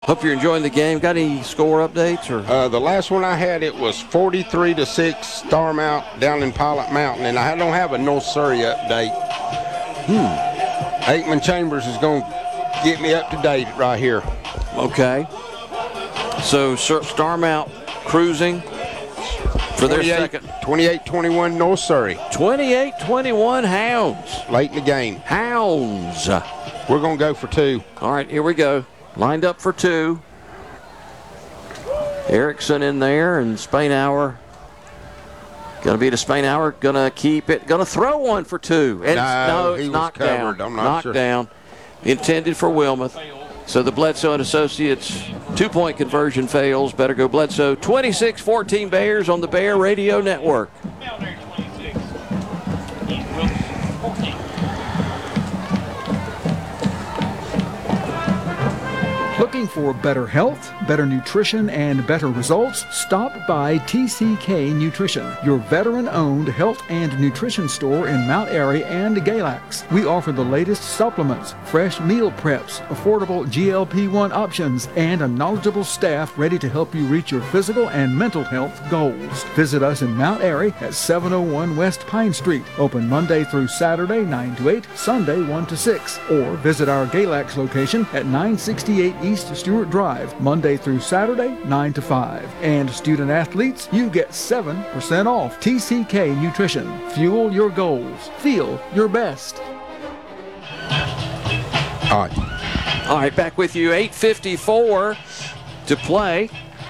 Hope you're enjoying the game. Got any score updates? Or the last one I had, it was 43-6 Starmount down in Pilot Mountain, and I don't have a North Surrey update. Aikman Chambers is going to get me up to date right here. Okay. So Starmount cruising for their second. 28-21 North Surrey. 28-21 Hounds. Late in the game. Hounds. We're going to go for two. All right, here we go. Lined up for two. Erickson in there, and Spainhour. Going to be to Spainhour. Going to keep it. Going to throw one for two. And no, it's he was knocked covered. down. I'm not knocked sure. down. Intended for Wilmoth. So the Bledsoe and Associates 2-point conversion fails. Better go Bledsoe. 26-14 Bears on the Bear Radio Network. Looking for better health, better nutrition, and better results? Stop by TCK Nutrition, your veteran-owned health and nutrition store in Mount Airy and Galax. We offer the latest supplements, fresh meal preps, affordable GLP-1 options, and a knowledgeable staff ready to help you reach your physical and mental health goals. Visit us in Mount Airy at 701 West Pine Street, open Monday through Saturday 9 to 8, Sunday 1 to 6, or visit our Galax location at 968 East Stewart Drive, Monday through Saturday, 9 to 5. And student athletes, you get 7% off. TCK Nutrition. Fuel your goals. Feel your best. All right. All right, back with you. 8:54 to play.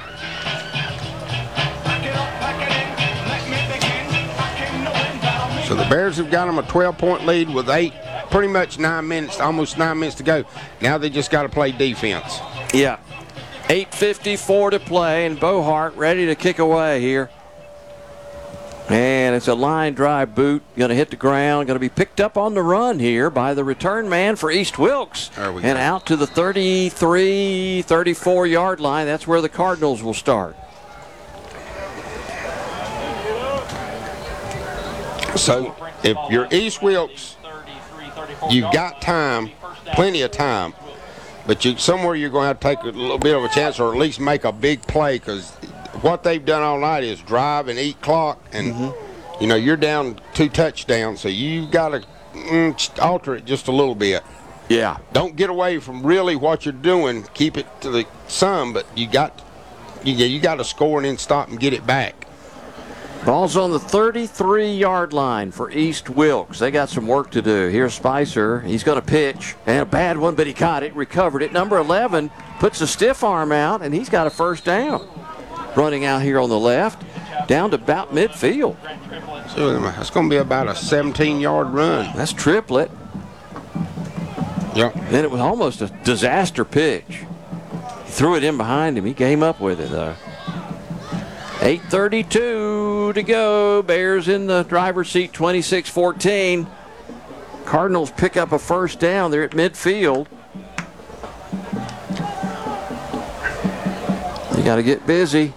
So the Bears have got them a 12-point lead with pretty much 9 minutes, almost 9 minutes to go. Now they just got to play defense. Yeah. 8:54 to play, and Bohart ready to kick away here. And it's a line drive boot. Going to hit the ground. Going to be picked up on the run here by the return man for East Wilkes. There we and go. Out to the 33, 34-yard line. That's where the Cardinals will start. So if you're East Wilkes, you've got time, plenty of time, but somewhere you're going to have to take a little bit of a chance or at least make a big play, because what they've done all night is drive and eat clock, and you're down 2 touchdowns, so you've got to alter it just a little bit. Yeah. Don't get away from really what you're doing. Keep it to the some, but you got to score and then stop and get it back. Ball's on the 33-yard line for East Wilkes. They got some work to do. Here's Spicer. He's going to pitch. And a bad one, but he caught it, recovered it. Number 11 puts a stiff arm out, and he's got a first down. Running out here on the left, down to about midfield. So it's going to be about a 17-yard run. That's triplet. Yep. Then it was almost a disaster pitch. He threw it in behind him. He came up with it, though. 8:32 to go. Bears in the driver's seat, 26-14. Cardinals pick up a first down. They're at midfield. You got to get busy.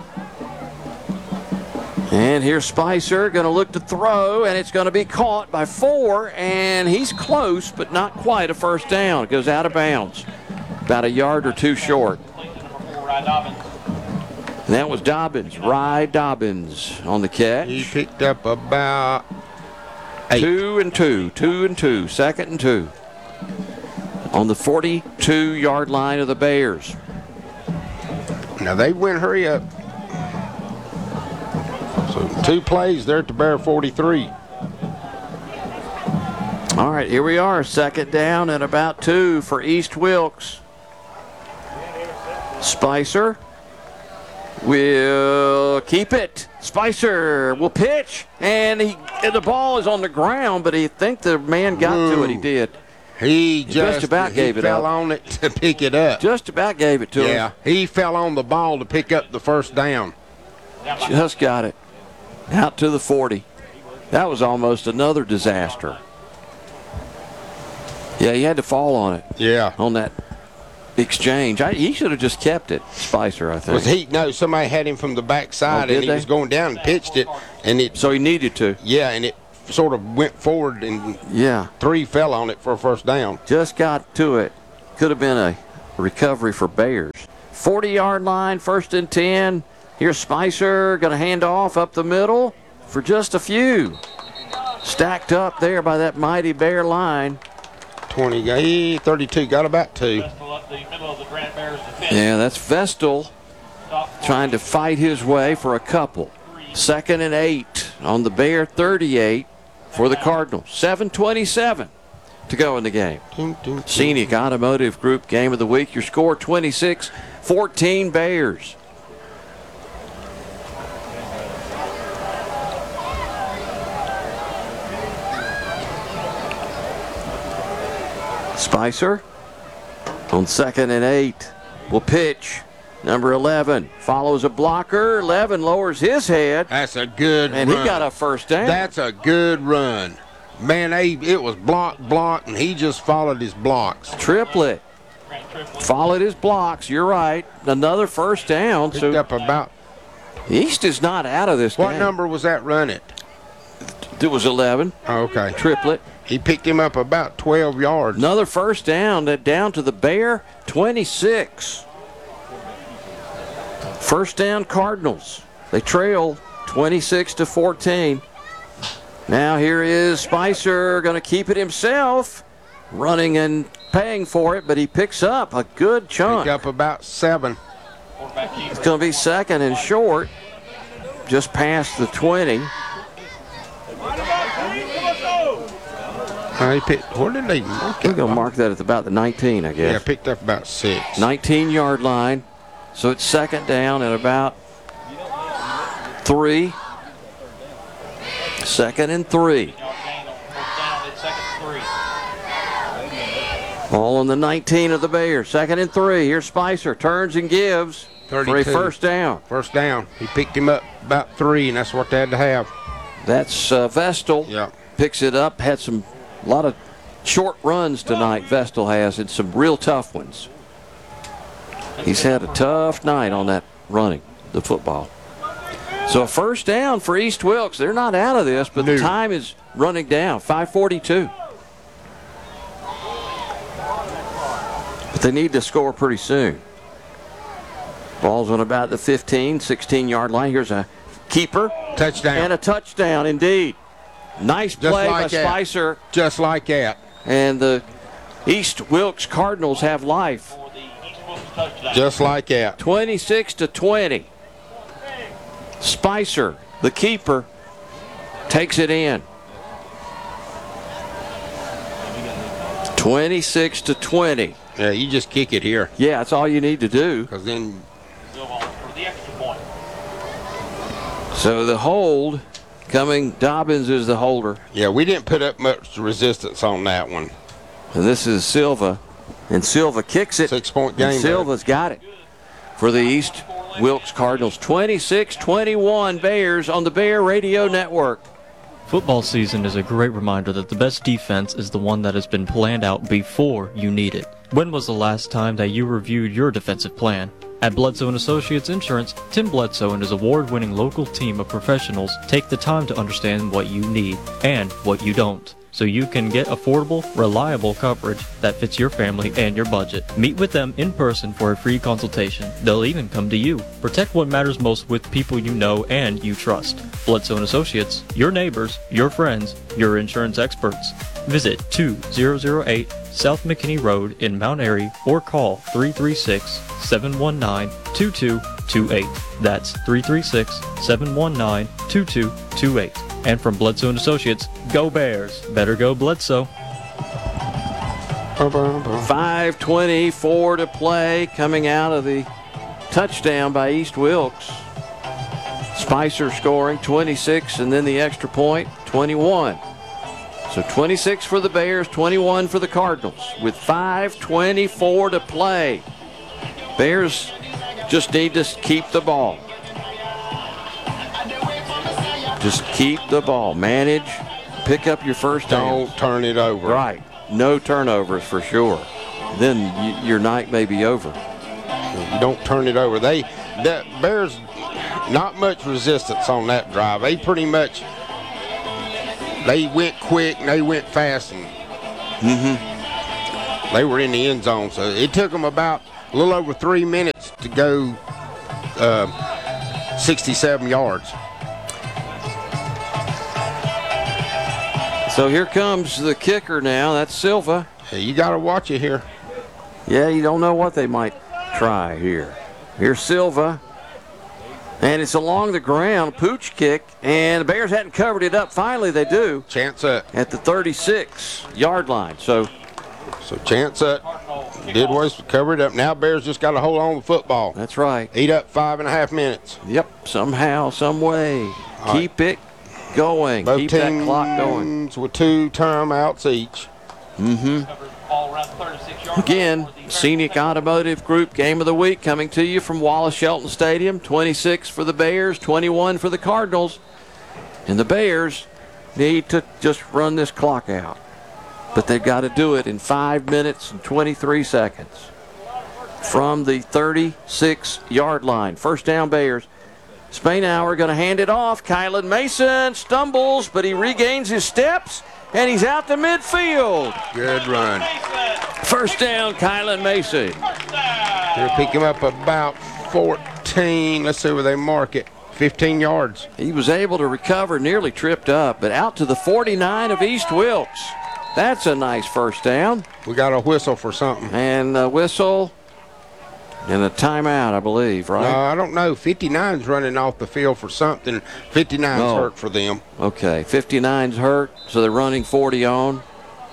And here's Spicer, going to look to throw, and it's going to be caught by 4, and he's close, but not quite a first down. It goes out of bounds, about a yard or 2 short. And that was Dobbins, Rye Dobbins on the catch. He picked up about 8. 2 and 2, 2 and 2, 2nd and 2. On the 42-yard line of the Bears. Now they went hurry up. So 2 plays there at the Bear 43. All right, here we are, 2nd down and about 2 for East Wilkes. Spicer will keep it. Spicer will pitch, and the ball is on the ground, but he think the man got to it. He did. He just about gave it fell up. on it to pick it up. Just about gave it to him. Yeah, he fell on the ball to pick up the first down. Just got it. Out to the 40. That was almost another disaster. Yeah, he had to fall on it. Yeah. On that exchange. He should have just kept it, Spicer, I think. No, somebody had him from the backside, and he was going down and pitched it, and it. So he needed to. Yeah, and it sort of went forward, and 3 fell on it for a first down. Just got to it. Could have been a recovery for Bears. 40-yard line, 1st and 10. Here's Spicer, going to hand off up the middle for just a few. Stacked up there by that mighty Bear line. 20, 32, got about 2. Yeah, that's Vestal trying to fight his way for a couple. 2nd and 8 on the Bear 38 for the Cardinals. 7:27 to go in the game. Scenic Automotive Group Game of the Week. Your score 26-14 Bears. Spicer on 2nd and 8 will pitch. Number 11 follows a blocker. 11 lowers his head. That's a good and run. He got a first down. That's a good run. Man, it was block, and he just followed his blocks. Triplet. Followed his blocks. You're right. Another first down. Picked up about. East is not out of this game. What number was that run at? It was 11. Oh, okay. Triplet. He picked him up about 12 yards. Another first down. Down to the Bear 26. First down Cardinals. They trail 26-14. Now here is Spicer going to keep it himself. Running and paying for it, but he picks up a good chunk. Pick up about 7. It's going to be 2nd and short. Just past the 20. Where did they mark it? We're going to mark that at about the 19, I guess. Yeah, picked up about 6. 19-yard line. So it's 2nd down at about 3. 2nd and 3. Ball on the 19 of the Bears. 2nd and 3. Here's Spicer. Turns and gives 32. for a first down. First down. He picked him up about 3, and that's what they had to have. That's Vestal. Yeah. Picks it up. Had a lot of short runs tonight, Vestal has, and some real tough ones. He's had a tough night on that running, the football. So a first down for East Wilkes. They're not out of this, but the time is running down, 5:42. But they need to score pretty soon. Ball's on about the 15, 16-yard line. Here's a keeper. Touchdown. And a touchdown, indeed. Nice play by Spicer. Just like that. And the East Wilkes Cardinals have life. Just like that. 26-20. Spicer, the keeper, takes it in. 26-20. Yeah, you just kick it here. Yeah, that's all you need to do. Because then. So the hold coming, Dobbins is the holder. Yeah, we didn't put up much resistance on that one. And this is Silva. And Silva kicks it. 6-point game. And Silva's got it for the East Wilkes Cardinals. 26-21 Bears on the Bear Radio Network. Football season is a great reminder that the best defense is the one that has been planned out before you need it. When was the last time that you reviewed your defensive plan? At Bledsoe & Associates Insurance, Tim Bledsoe and his award-winning local team of professionals take the time to understand what you need and what you don't, so you can get affordable, reliable coverage that fits your family and your budget. Meet with them in person for a free consultation. They'll even come to you. Protect what matters most with people you know and you trust. Bledsoe & Associates, your neighbors, your friends, your insurance experts. Visit 2008 South McKinney Road in Mount Airy or call 336-719-2228. That's 336-719-2228. And from Bledsoe & Associates, go Bears. Better go Bledsoe. 5:24 to play, coming out of the touchdown by East Wilkes. Spicer scoring 26 and then the extra point, 21. So 26 for the Bears, 21 for the Cardinals with 5:24 to play. Bears just need to keep the ball. Just keep the ball. Manage, pick up your first down. Don't turn it over. Right. No turnovers for sure. Then your night may be over. You don't turn it over. The Bears, not much resistance on that drive. They pretty much, they went quick and they went fast, and they were in the end zone. So it took them about a little over 3 minutes to go, 67 yards. So here comes the kicker now. That's Silva. Hey, you got to watch it here. Yeah, you don't know what they might try here. Here's Silva. And it's along the ground, pooch kick, and the Bears hadn't covered it up. Finally, they do. Chance up. At the 36-yard line. So Chance up. Did was cover it up. Now Bears just got to hold on to the football. That's right. Eat up 5.5 minutes. Yep, somehow, some way. Keep it going. Both Keep teams that clock going. with 2 timeouts each. Again, Scenic Automotive Group Game of the Week coming to you from Wallace Shelton Stadium. 26 for the Bears, 21 for the Cardinals. And the Bears need to just run this clock out. But they've got to do it in 5 minutes and 23 seconds. From the 36-yard line. First down, Bears. Spainhour going to hand it off. Kylan Mason stumbles, but he regains his steps, and he's out to midfield. Good run. First down, Kylan Mason. They'll pick him up about 14. Let's see where they mark it. 15 yards. He was able to recover, nearly tripped up, but out to the 49 of East Wilkes. That's a nice first down. We got a whistle for something. And a whistle and a timeout, I believe, right? No, I don't know. 59's running off the field for something. 59's hurt for them. Okay, 59's hurt, so they're running 40 on,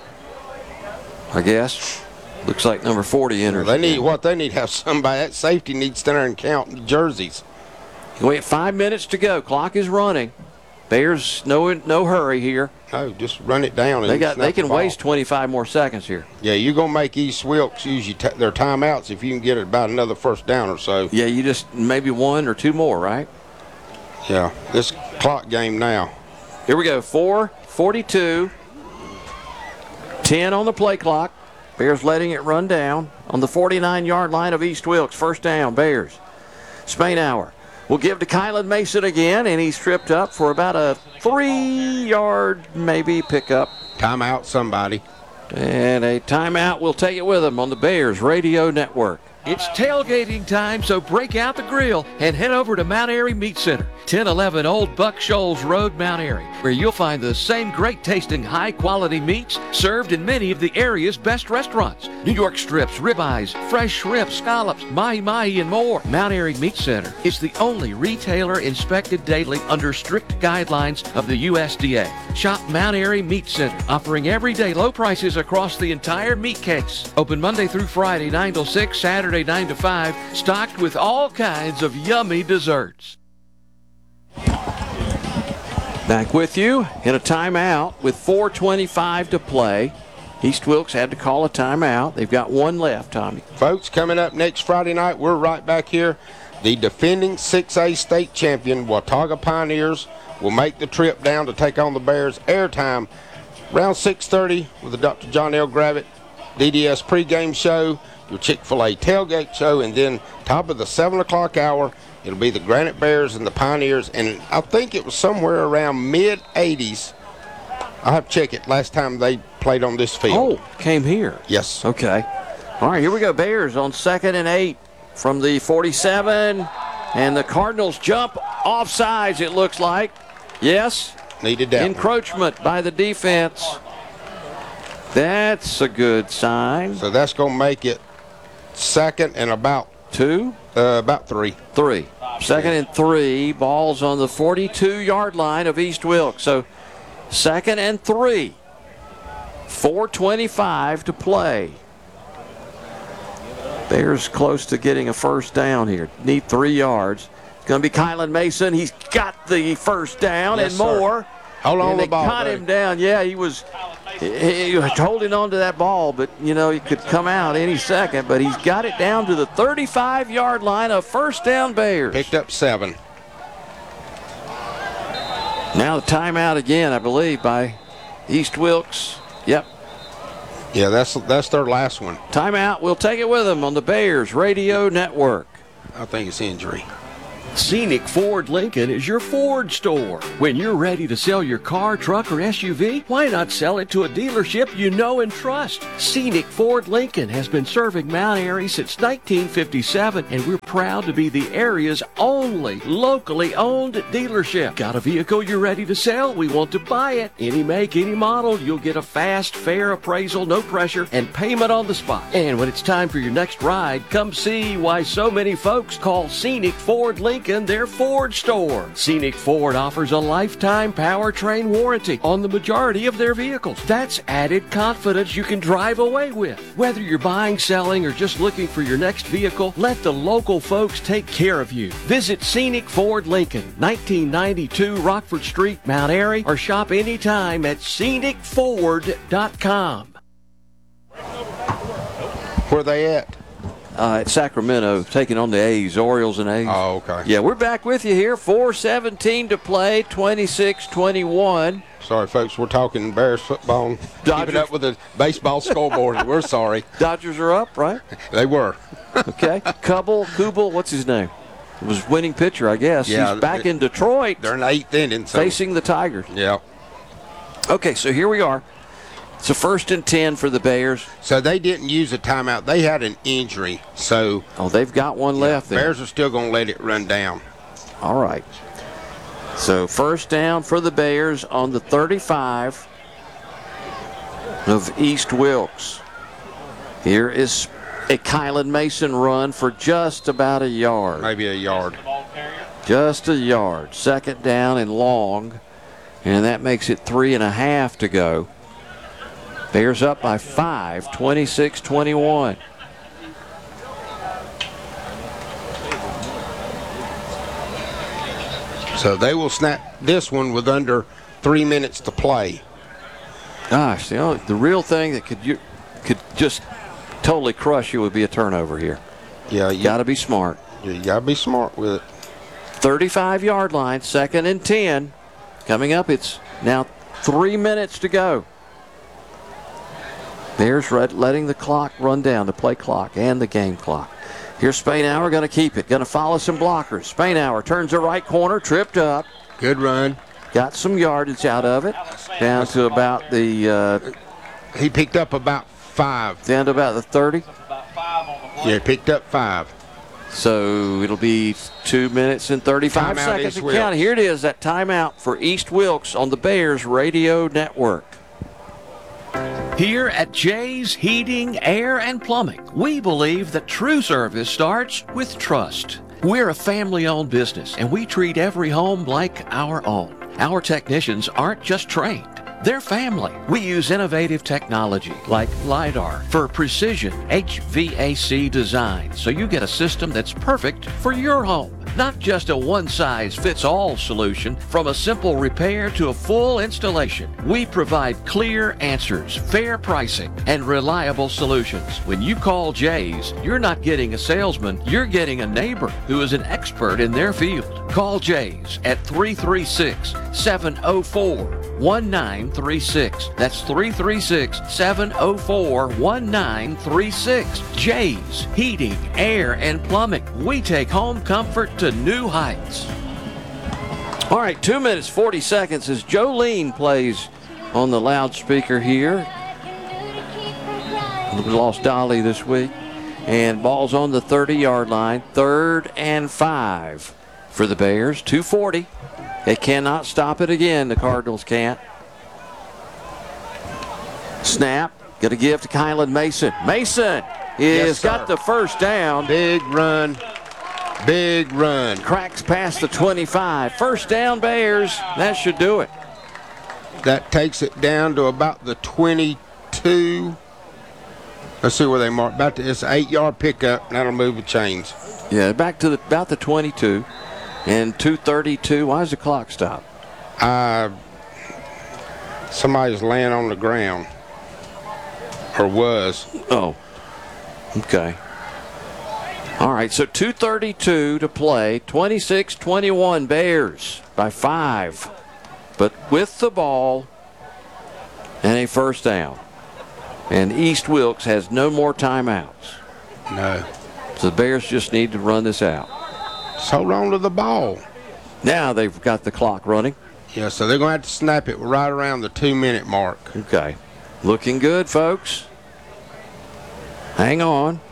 I guess. Looks like number 40 enters. They need what they need to have somebody. That safety needs to stand there and count jerseys. We have 5 minutes to go. Clock is running. Bears, no hurry here. No, just run it down. They snap can the ball. waste 25 more seconds here. Yeah, you're gonna make East Wilkes use their timeouts if you can get it about another first down or so. Yeah, you just maybe 1 or 2 more, right? Yeah, this clock game now. Here we go. 4:42. 10 on the play clock. Bears letting it run down on the 49-yard line of East Wilkes. First down, Bears. Spainhour will give to Kylan Mason again, and he's tripped up for about a 3-yard maybe pickup. Timeout somebody. And a timeout. We'll take it with him on the Bears Radio Network. It's tailgating time, so break out the grill and head over to Mount Airy Meat Center, 1011 Old Buck Shoals Road, Mount Airy, where you'll find the same great-tasting, high-quality meats served in many of the area's best restaurants. New York strips, ribeyes, fresh shrimp, scallops, mahi-mahi, and more. Mount Airy Meat Center is the only retailer inspected daily under strict guidelines of the USDA. Shop Mount Airy Meat Center, offering everyday low prices across the entire meat case. Open Monday through Friday, 9 till 6, Saturday 9 to 5, stocked with all kinds of yummy desserts. Back with you in a timeout with 4:25 to play. East Wilkes had to call a timeout. They've got 1 left, Tommy. Folks, coming up next Friday night, we're right back here. The defending 6A state champion, Watauga Pioneers, will make the trip down to take on the Bears. Airtime around 6:30 with the Dr. John L. Gravitt DDS pregame show, your Chick-fil-A tailgate show, and then top of the 7 o'clock hour, it'll be the Granite Bears and the Pioneers, and I think it was somewhere around mid-80s. I'll have to check it. Last time they played on this field. Oh, came here. Yes. Okay. All right, here we go. Bears on 2nd and 8 from the 47, and the Cardinals jump off sides, it looks like. Yes. Needed that. Encroachment by the defense. That's a good sign. So that's going to make it 2nd and about 2? about 3. 3. 2nd and 3. Ball's on the 42-yard line of East Wilkes. So 2nd and 3. 4:25 to play. Bears close to getting a first down here. Need 3 yards. It's going to be Kylan Mason. He's got the first down Yes, and more. Hold on And the they ball, got buddy. him down. Yeah, he was holding on to that ball, but, you know, he could come out any second. But he's got it down to the 35-yard line of first down Bears. Picked up 7. Now the timeout again, I believe, by East Wilkes. Yep. Yeah, that's their last one. Timeout. We'll take it with them on the Bears Radio Network. I think it's injury. Scenic Ford Lincoln is your Ford store. When you're ready to sell your car, truck, or SUV, why not sell it to a dealership you know and trust? Scenic Ford Lincoln has been serving Mount Airy since 1957, and we're proud to be the area's only locally owned dealership. Got a vehicle you're ready to sell? We want to buy it. Any make, any model, you'll get a fast, fair appraisal, no pressure, and payment on the spot. And when it's time for your next ride, come see why so many folks call Scenic Ford Lincoln their Ford store. Scenic Ford offers a lifetime powertrain warranty on the majority of their vehicles. That's added confidence you can drive away with. Whether you're buying, selling, or just looking for your next vehicle, let the local folks take care of you. Visit Scenic Ford Lincoln, 1992 Rockford Street, Mount Airy, or shop anytime at scenicford.com. Where they at? At Sacramento, taking on the A's, Orioles and A's. Oh, okay. Yeah, we're back with you here. 4:17 to play, 26-21. Sorry, folks. We're talking Bears football. Dodgers. Keeping up with the baseball scoreboard. We're sorry. Dodgers are up, right? They were. Okay. Kubel, what's his name? It was winning pitcher, I guess. Yeah, he's back in Detroit. They're in the 8th inning. So. Facing the Tigers. Yeah. Okay, so here we are. It's a 1st and 10 for the Bears. So they didn't use a timeout. They had an injury. So they've got one left there. Bears are still going to let it run down. All right. So 1st down for the Bears on the 35 of East Wilkes. Here is a Kylan Mason run for just about a yard. Maybe a yard. Just a yard. 2nd down and long. And that makes it 3.5 to go. Bears up by 5, 26-21. So they will snap this one with under 3 minutes to play. Gosh, the real thing that could just totally crush you would be a turnover here. Yeah, You got to be smart. You got to be smart with it. 35-yard line, 2nd and 10. Coming up, it's now 3 minutes to go. Bears letting the clock run down, the play clock and the game clock. Here's Spainhour, going to keep it, going to follow some blockers. Spainhour turns the right corner, tripped up. Good run. Got some yardage out of it, down to about the... he picked up about 5. Down to about the 30. Yeah, he picked up 5. So it'll be 2 minutes and 35 Timeout, seconds East to Wilkes. count. Here it is, that timeout for East Wilkes on the Bears Radio Network. Here at Jay's Heating, Air, and Plumbing, we believe that true service starts with trust. We're a family-owned business, and we treat every home like our own. Our technicians aren't just trained. They're family. We use innovative technology like LiDAR for precision HVAC design, so you get a system that's perfect for your home. Not just a one-size-fits-all solution, from a simple repair to a full installation. We provide clear answers, fair pricing, and reliable solutions. When you call Jay's, you're not getting a salesman, you're getting a neighbor who is an expert in their field. Call Jay's at 336-704-1936. That's 336-704-1936. Jay's Heating, Air, and Plumbing. We take home comfort to new heights. All right, 2 minutes, 40 seconds as Jolene plays on the loudspeaker here. We lost Dolly this week. And ball's on the 30-yard line. 3rd and 5 for the Bears. 2:40. They cannot stop it again. The Cardinals can't. Snap. Got to give to Kylan Mason. Mason is got the 1st down. Big run. Big run. Cracks past the 25. 1st down, Bears. That should do it. That takes it down to about the 22. Let's see where they mark. It's an 8-yard pickup. That'll move the chains. Yeah, back to about the 22. And 2:32. Why does the clock stop? Somebody's laying on the ground. Or was. Oh, okay. All right, so 2:32 to play. 26-21 Bears by 5. But with the ball and a 1st down. And East Wilkes has no more timeouts. No. So the Bears just need to run this out. Just hold on to the ball. Now they've got the clock running. Yeah, so they're going to have to snap it right around the 2-minute mark. Okay. Looking good, folks. Hang on.